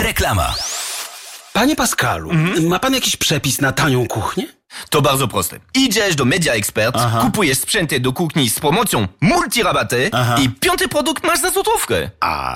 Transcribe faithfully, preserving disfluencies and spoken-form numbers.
Reklama. Panie Pascalu, Mhm. ma pan jakiś przepis na tanią kuchnię? To bardzo proste. Idziesz do Media Expert, Aha. kupujesz sprzęty do kuchni z promocją multirabaty Aha. i piąty produkt masz za złotówkę. A